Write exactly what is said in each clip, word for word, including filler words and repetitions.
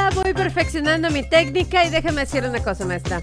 día voy perfeccionando mi técnica y déjame decir una cosa, maestra.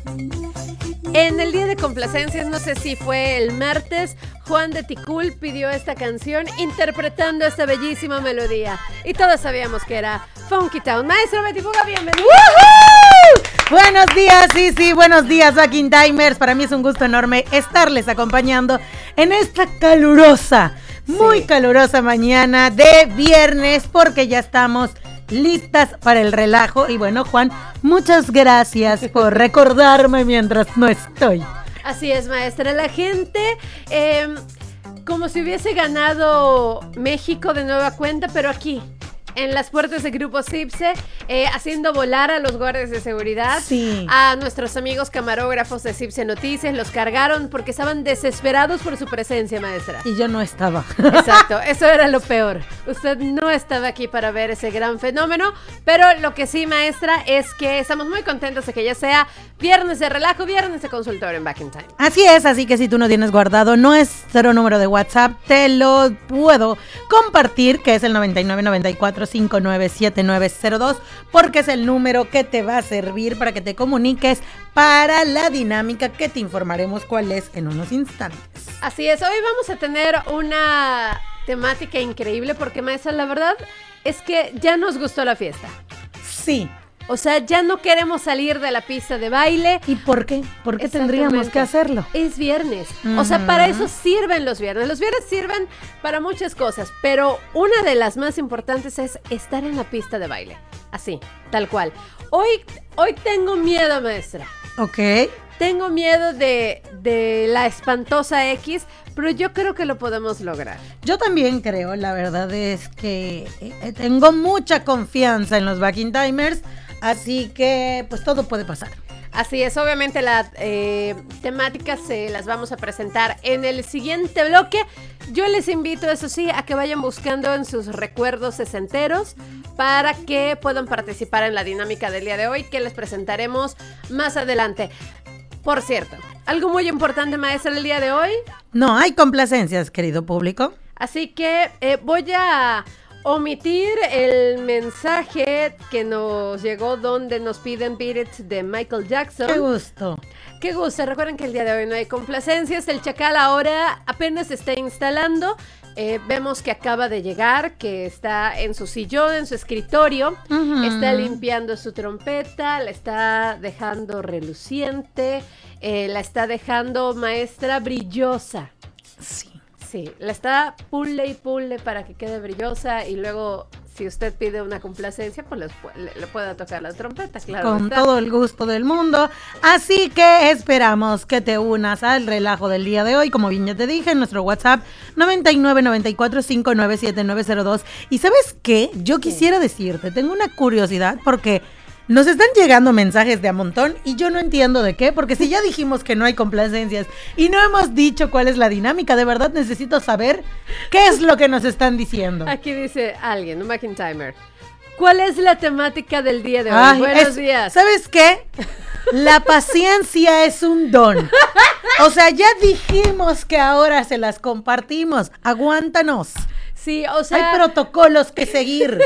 En el día de complacencias, no sé si fue el martes, Juan de Ticul pidió esta canción interpretando esta bellísima melodía. Y todos sabíamos que era Funky Town. Maestro Betty Puga, bienvenido. ¡Woohoo! Buenos días, sí, sí, buenos días, Backing Timers. Para mí es un gusto enorme estarles acompañando en esta calurosa, muy sí. calurosa mañana de viernes, porque ya estamos listas para el relajo. Y bueno, Juan, muchas gracias por recordarme mientras no estoy. Así es, maestra. La gente, eh, como si hubiese ganado México de nueva cuenta, pero aquí, en las puertas del Grupo CIPSE, eh, haciendo volar a los guardias de seguridad, sí. a nuestros amigos camarógrafos de CIPSE Noticias, los cargaron porque estaban desesperados por su presencia, maestra. Y yo no estaba. Exacto, eso era lo peor. Usted no estaba aquí para ver ese gran fenómeno, pero lo que sí, maestra, es que estamos muy contentos de que ya sea viernes de relajo, viernes de consultorio en Back in Time. Así es, así que si tú no tienes guardado nuestro número de WhatsApp, te lo puedo compartir, que es el noventa y nueve noventa y cuatro cincuenta y nueve setenta y nueve cero dos, porque es el número que te va a servir para que te comuniques para la dinámica que te informaremos cuál es en unos instantes. Así es, hoy vamos a tener una temática increíble porque, maestra, la verdad es que ya nos gustó la fiesta. Sí. O sea, ya no queremos salir de la pista de baile. ¿Y por qué? ¿Por qué tendríamos que hacerlo? Es viernes. Uh-huh. O sea, para eso sirven los viernes. Los viernes sirven para muchas cosas, pero una de las más importantes es estar en la pista de baile. Así, tal cual. Hoy, hoy tengo miedo, maestra. Ok. Tengo miedo de, de la espantosa X, pero yo creo que lo podemos lograr. Yo también creo, la verdad es que eh, tengo mucha confianza en los Backing Timers. Así que, pues, todo puede pasar. Así es, obviamente la eh, temática se las vamos a presentar en el siguiente bloque. Yo les invito, eso sí, a que vayan buscando en sus recuerdos sesenteros para que puedan participar en la dinámica del día de hoy, que les presentaremos más adelante. Por cierto, algo muy importante, maestra, el día de hoy. No hay complacencias, querido público. Así que eh, voy a omitir el mensaje que nos llegó donde nos piden Beat It de Michael Jackson. Qué gusto. Qué gusto. Recuerden que el día de hoy no hay complacencias. El Chacal ahora apenas se está instalando. Eh, vemos que acaba de llegar, que está en su sillón, en su escritorio. Uh-huh. Está limpiando su trompeta, la está dejando reluciente, eh, la está dejando, maestra, brillosa. Sí. Sí, la está pule y pule para que quede brillosa y luego, si usted pide una complacencia, pues le, le pueda tocar la trompeta, claro. Con todo el gusto del mundo. Así que esperamos que te unas al relajo del día de hoy. Como bien ya te dije, en nuestro WhatsApp noventa y nueve noventa y cuatro cincuenta y nueve setenta y nueve cero dos. Y ¿sabes qué? Yo quisiera decirte, tengo una curiosidad porque nos están llegando mensajes de a montón y yo no entiendo de qué, porque si ya dijimos que no hay complacencias y no hemos dicho cuál es la dinámica, de verdad necesito saber qué es lo que nos están diciendo. Aquí dice alguien, un Backing Timer. ¿Cuál es la temática del día de hoy? Ay, Buenos es, días. ¿Sabes qué? La paciencia es un don. O sea, ya dijimos que ahora se las compartimos. Aguántanos. Sí, o sea, hay protocolos que seguir.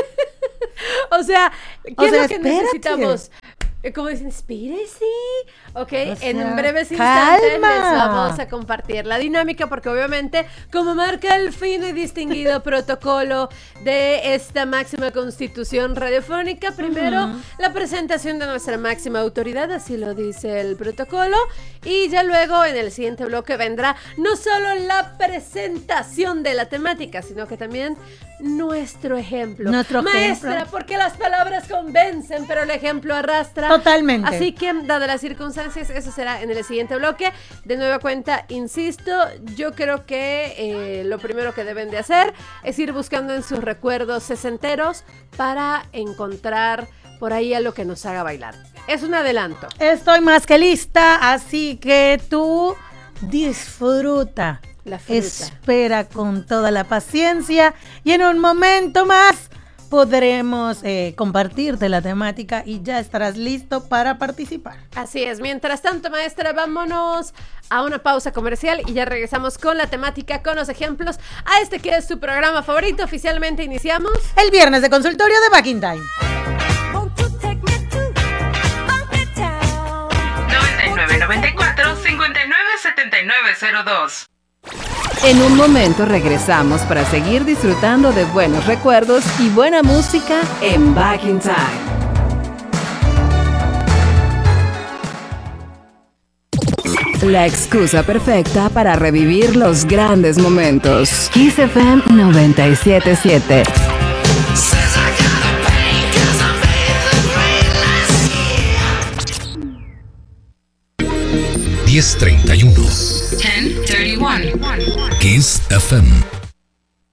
O sea, ¿qué o es sea, lo que espérate. necesitamos? Como dicen, espérese. Ok, o sea, en breves instantes calma. les vamos a compartir la dinámica porque obviamente, como marca el fino y distinguido protocolo de esta máxima constitución radiofónica, primero uh-huh. la presentación de nuestra máxima autoridad, así lo dice el protocolo, y ya luego en el siguiente bloque vendrá no solo la presentación de la temática, sino que también nuestro ejemplo. Nuestro Maestra, ejemplo. porque las palabras convencen, pero el ejemplo arrastra. Totalmente. Así que, dadas las circunstancias, eso será en el siguiente bloque. De nueva cuenta, insisto, yo creo que eh, lo primero que deben de hacer es ir buscando en sus recuerdos sesenteros para encontrar por ahí a lo que nos haga bailar. Es un adelanto. Estoy más que lista, así que tú disfruta. La fruta. Espera con toda la paciencia y en un momento más podremos eh, compartirte la temática y ya estarás listo para participar. Así es. Mientras tanto, maestra, vámonos a una pausa comercial y ya regresamos con la temática, con los ejemplos a este que es tu programa favorito. Oficialmente iniciamos el viernes de consultorio de Back in Time. nueve cero dos. En un momento regresamos para seguir disfrutando de buenos recuerdos y buena música en Back in Time. La excusa perfecta para revivir los grandes momentos. Kiss F M noventa y siete punto siete. diez treinta y uno. diez treinta y uno. Kiss F M.